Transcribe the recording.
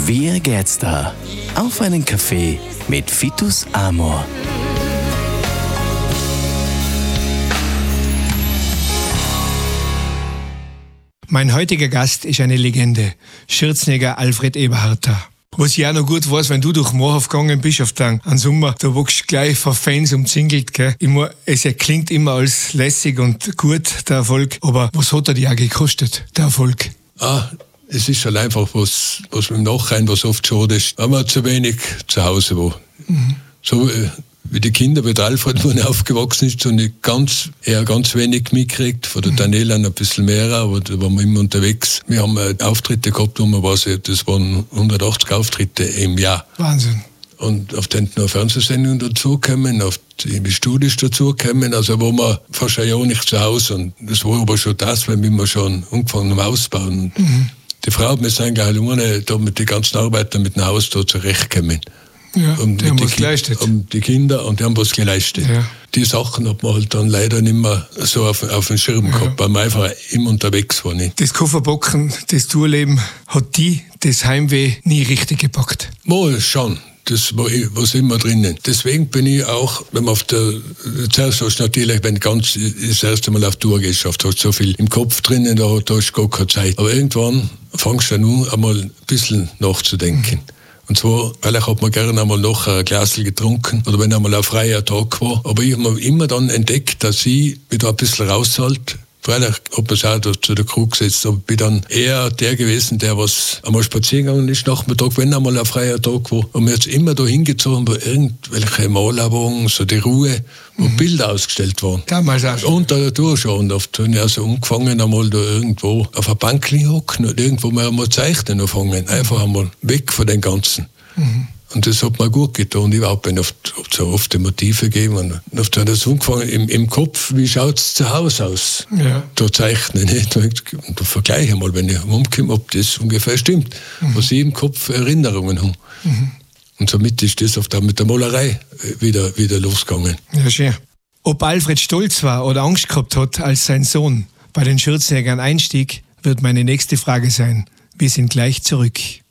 Wie geht's da? Auf einen Kaffee mit Vitus Amor. Mein heutiger Gast ist eine Legende, Schürzenjäger Alfred Eberharter. Was ich auch noch gut weiß, wenn du durch Moorhof gegangen bist auf den Sommer, da wuchst du gleich von Fans umzingelt, gell? Es klingt immer als lässig und gut, der Erfolg. Aber was hat er dir auch gekostet, der Erfolg? Es ist halt einfach, was im Nachhinein, was oft schade ist, wenn man zu wenig zu Hause war. So wie die Kinder, wie der Alfred, wo er aufgewachsen ist, und ganz wenig mitgekriegt. Von der Daniela ein bisschen mehr, aber da waren wir immer unterwegs. Wir haben Auftritte gehabt, das waren 180 Auftritte im Jahr. Wahnsinn. Und auf den noch Fernsehsendungen dazugekommen, auf die Studios dazugekommen, also wo wir fast ein Jahr nicht zu Hause. Und das war aber schon das, weil wir schon angefangen haben auszubauen. Die Frau hat mir gesagt, ohne da mit den ganzen Arbeitern mit dem Haus da zurechtkommen. Ja, die haben was geleistet. Um die Kinder, und die haben was geleistet. Ja. Die Sachen hat man halt dann leider nicht mehr so auf den Schirm gehabt, weil man einfach immer unterwegs war. Nicht. Das Kofferbocken, das Tourleben, hat das Heimweh nie richtig gepackt? Mal schon. Das war immer drinnen. Deswegen bin ich auch, wenn man zuerst hast du natürlich, wenn du das erste Mal auf Tour geschafft hast, so viel im Kopf drinnen, da hast du gar keine Zeit. Aber irgendwann fängst du an, einmal ein bisschen nachzudenken. Und zwar, weil ich man gerne einmal noch ein Glasl getrunken oder wenn einmal ein freier Tag war. Aber ich habe immer dann entdeckt, dass ich wieder ein bisschen raushalte. Freilich hat man es auch zu der Crew gesetzt, aber ich bin dann eher der gewesen, der was einmal spazieren gegangen ist Nachmittag, wenn einmal ein freier Tag war. Und mir jetzt immer da hingezogen, wo irgendwelche Maler waren, so die Ruhe, wo Bilder ausgestellt waren. Damals auch schon. Unter der Tour schon. Und oft habe ich also angefangen, einmal da irgendwo auf ein Bankli hocken und irgendwo mal einmal zeichnen anfangen. Einfach einmal weg von den Ganzen. Und das hat mir gut getan. Und überhaupt bin ich oft die Motive gegeben. Und oft habe ich das angefangen im Kopf, wie schaut es zu Hause aus? Ja. Da zeichnen. Und da vergleiche ich mal, wenn ich umkomme, ob das ungefähr stimmt. Was ich im Kopf Erinnerungen habe. Und somit ist das oft auch mit der Malerei wieder losgegangen. Ja, schön. Ob Alfred stolz war oder Angst gehabt hat, als sein Sohn bei den Schürzenjägern einstieg, wird meine nächste Frage sein. Wir sind gleich zurück.